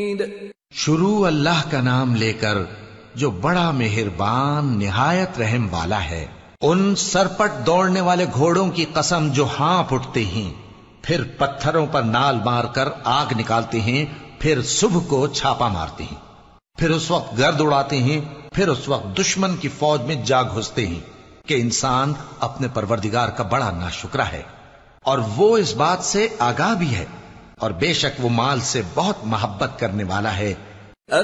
शुरू अल्लाह का नाम लेकर जो बड़ा मेहरबान निहायत रहम वाला है। उन सरपट दौड़ने वाले घोड़ों की कसम जो हाँफ उठते हैं, फिर पत्थरों पर नाल मारकर आग निकालते हैं, फिर सुबह को छापा मारते हैं, फिर उस वक्त गर्द उड़ाते हैं, फिर उस वक्त दुश्मन की फौज में जा घुसते हैं कि इंसान अपने परवरदिगार का बड़ा नाशुक्रा है और वो इस बात से आगाह भी है, और बेशक वो माल से बहुत मोहब्बत करने वाला है।